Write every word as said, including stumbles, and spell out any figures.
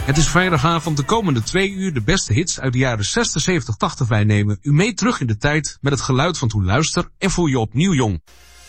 Het is vrijdagavond, de komende twee uur de beste hits uit de jaren zestig, zeventig, tachtig. Wij nemen u mee terug in de tijd met het geluid van toen luister en voel je opnieuw jong.